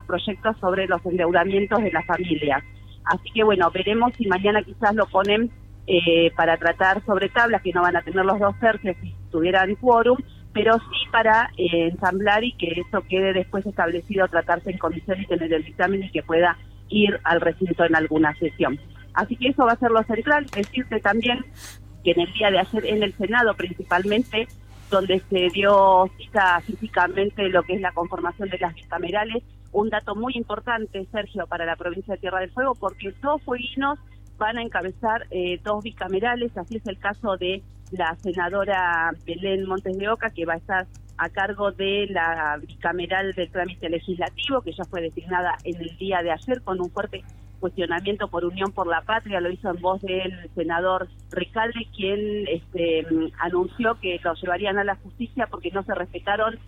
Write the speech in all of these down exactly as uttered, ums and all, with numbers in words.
proyectos sobre los endeudamientos de las familias. Así que bueno, veremos si mañana quizás lo ponen eh, para tratar sobre tablas, que no van a tener los dos tercios si tuvieran quórum, pero sí para eh, ensamblar y que eso quede después establecido, tratarse en comisión y tener el dictamen y que pueda ir al recinto en alguna sesión. Así que eso va a ser lo central. Decirte también que en el día de ayer en el Senado principalmente, donde se dio cita físicamente lo que es la conformación de las bicamerales, un dato muy importante, Sergio, para la provincia de Tierra del Fuego, porque dos fueguinos van a encabezar eh, dos bicamerales. Así es el caso de la senadora Belén Montes de Oca, que va a estar a cargo de la bicameral del trámite legislativo, que ya fue designada en el día de ayer con un fuerte cuestionamiento por Unión por la Patria. Lo hizo en voz del senador Recalde, quien este, anunció que lo llevarían a la justicia porque no se respetaron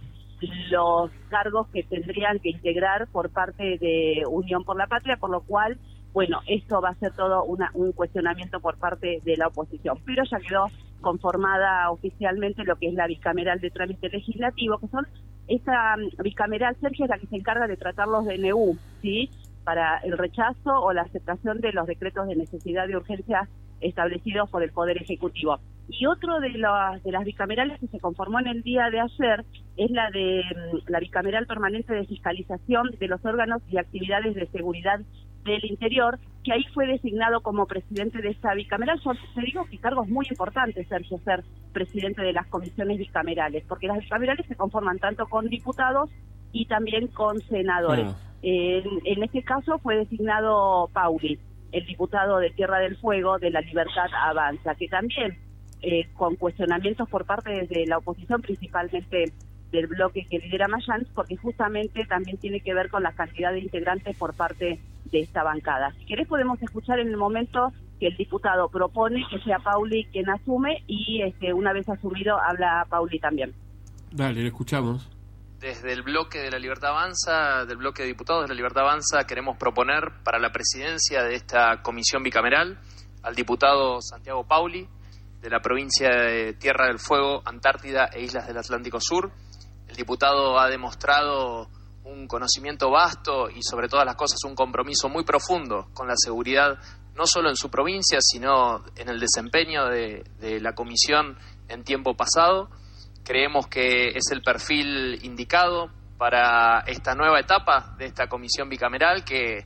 los cargos que tendrían que integrar por parte de Unión por la Patria, por lo cual, bueno, esto va a ser todo una, un cuestionamiento por parte de la oposición. Pero ya quedó conformada oficialmente lo que es la bicameral de trámite legislativo, que son, esta bicameral, Sergio, es la que se encarga de tratar los D N U, ¿sí?, para el rechazo o la aceptación de los decretos de necesidad de urgencia establecidos por el Poder Ejecutivo. Y otro de las, de las bicamerales que se conformó en el día de ayer es la de la bicameral permanente de fiscalización de los órganos y actividades de seguridad del interior, que ahí fue designado como presidente de esta bicameral. Yo te digo que cargos muy importantes, Sergio, ser presidente de las comisiones bicamerales, porque las bicamerales se conforman tanto con diputados y también con senadores. Mm. En, en este caso fue designado Pauli, el diputado de Tierra del Fuego de La Libertad Avanza, que también eh, con cuestionamientos por parte de la oposición, principalmente del bloque que lidera Mayans, porque justamente también tiene que ver con la cantidad de integrantes por parte de esta bancada. Si querés podemos escuchar en el momento que el diputado propone que sea Pauli quien asume y este, una vez asumido habla Pauli también. Dale, lo escuchamos. Desde el bloque de La Libertad Avanza, del bloque de diputados de La Libertad Avanza, queremos proponer para la presidencia de esta comisión bicameral al diputado Santiago Pauli, de la provincia de Tierra del Fuego, Antártida e Islas del Atlántico Sur. El diputado ha demostrado un conocimiento vasto y, sobre todas las cosas, un compromiso muy profundo con la seguridad, no solo en su provincia, sino en el desempeño de, de la comisión en tiempo pasado. Creemos que es el perfil indicado para esta nueva etapa de esta comisión bicameral que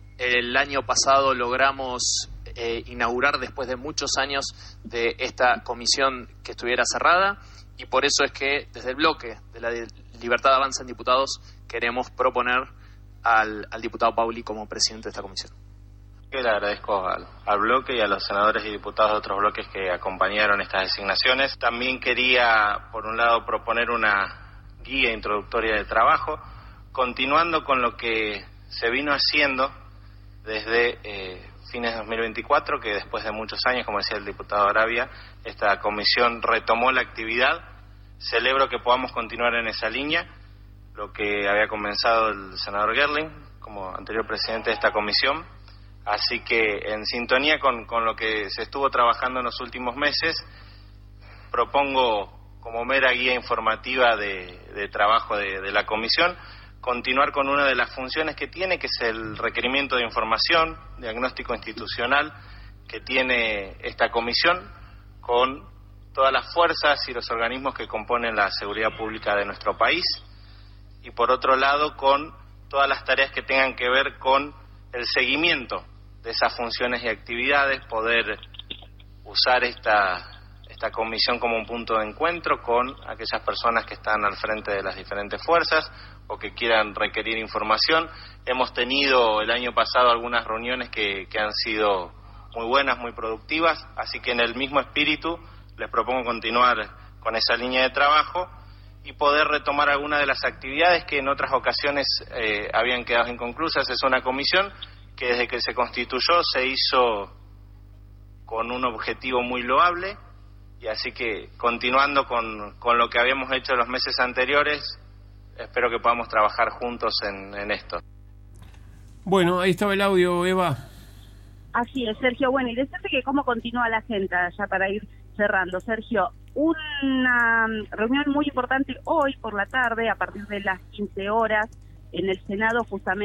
el año pasado logramos eh, inaugurar después de muchos años de esta comisión que estuviera cerrada, y por eso es que desde el bloque de la Libertad Avanza en Diputados queremos proponer al, al diputado Pauli como presidente de esta comisión. Le agradezco al, al bloque y a los senadores y diputados de otros bloques que acompañaron estas designaciones. También quería, por un lado, proponer una guía introductoria de trabajo, continuando con lo que se vino haciendo desde eh, fines de dos mil veinticuatro, que después de muchos años, como decía el diputado Arabia, esta comisión retomó la actividad. Celebro que podamos continuar en esa línea, lo que había comenzado el senador Gerling como anterior presidente de esta comisión. Así que, en sintonía con, con lo que se estuvo trabajando en los últimos meses, propongo, como mera guía informativa de, de trabajo de, de la comisión, continuar con una de las funciones que tiene, que es el requerimiento de información, diagnóstico institucional, que tiene esta comisión, con todas las fuerzas y los organismos que componen la seguridad pública de nuestro país, y por otro lado, con todas las tareas que tengan que ver con el seguimiento de esas funciones y actividades, poder usar esta, esta comisión como un punto de encuentro con aquellas personas que están al frente de las diferentes fuerzas o que quieran requerir información. Hemos tenido el año pasado algunas reuniones que, que han sido muy buenas, muy productivas, así que en el mismo espíritu les propongo continuar con esa línea de trabajo y poder retomar algunas de las actividades que en otras ocasiones eh, habían quedado inconclusas. Es una comisión que desde que se constituyó se hizo con un objetivo muy loable, y así que continuando con, con lo que habíamos hecho en los meses anteriores, espero que podamos trabajar juntos en, en esto. Bueno, ahí estaba el audio, Eva. Así es, Sergio. Bueno, y decirte que cómo continúa la agenda, ya para ir cerrando, Sergio. Una reunión muy importante hoy por la tarde, a partir de las quince horas, en el Senado, justamente